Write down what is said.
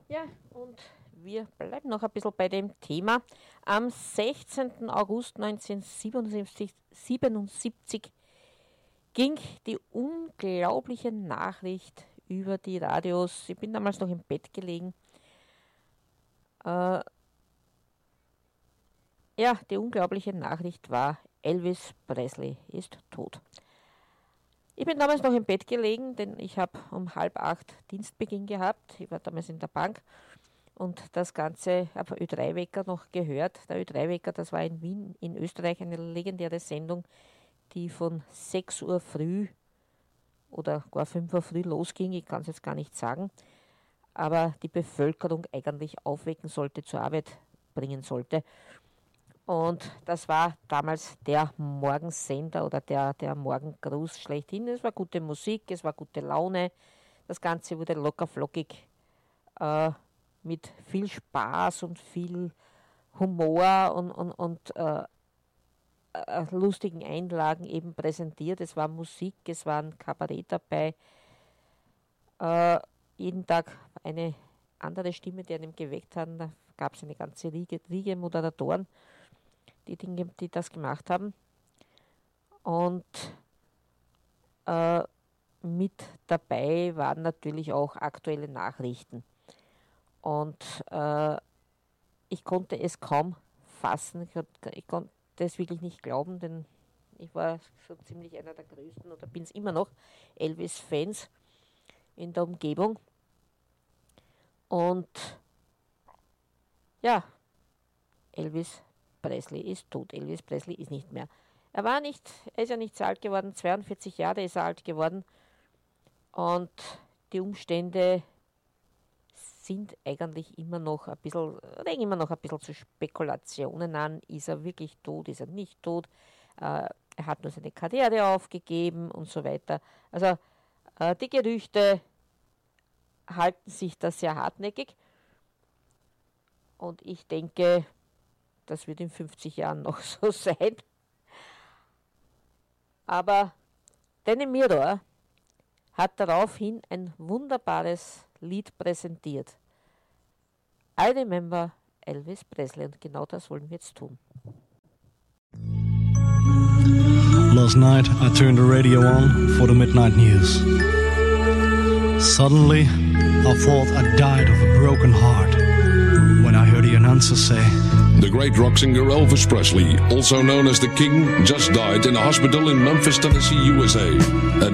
Ja, und wir bleiben noch ein bisschen bei dem Thema. Am 16. August 1977 ging die unglaubliche Nachricht über die Radios. Ich bin damals noch im Bett gelegen. Ja, die unglaubliche Nachricht war, Elvis Presley ist tot. Ich bin damals noch im Bett gelegen, denn ich habe um 7:30 Dienstbeginn gehabt. Ich war damals in der Bank und das Ganze habe Ö3-Wecker noch gehört. Der Ö3-Wecker, das war in Wien, in Österreich, eine legendäre Sendung, die von 6 Uhr früh oder gar 5 Uhr früh losging. Ich kann es jetzt gar nicht sagen, aber die Bevölkerung eigentlich aufwecken sollte, zur Arbeit bringen sollte. Und das war damals der Morgensender oder der Morgengruß schlechthin. Es war gute Musik, es war gute Laune. Das Ganze wurde locker flockig mit viel Spaß und viel Humor und lustigen Einlagen eben präsentiert. Es war Musik, es war ein Kabarett dabei. Jeden Tag eine andere Stimme, die einem geweckt hat. Da gab es eine ganze Riege Moderatoren, die das gemacht haben. Und mit dabei waren natürlich auch aktuelle Nachrichten. Und ich konnte es kaum fassen. Ich konnte es wirklich nicht glauben, denn ich war so ziemlich einer der größten oder bin es immer noch Elvis-Fans in der Umgebung. Und ja, Elvis Presley ist tot. Elvis Presley ist nicht mehr. Er ist ja nicht so alt geworden, 42 Jahre ist er alt geworden. Und die Umstände sind eigentlich immer noch ein bisschen zu Spekulationen an. Ist er wirklich tot, ist er nicht tot? Er hat nur seine Karriere aufgegeben und so weiter. Also die Gerüchte halten sich da sehr hartnäckig. Und ich denke, das wird in 50 Jahren noch so sein. Aber Danny Mirror hat daraufhin ein wunderbares Lied präsentiert. I Remember Elvis Presley. Und genau das wollen wir jetzt tun. Last night I turned the radio on for the midnight news. Suddenly I thought I died of a broken heart when I heard the announcer say, the great rock singer Elvis Presley, also known as the King, just died in a hospital in Memphis, Tennessee, USA.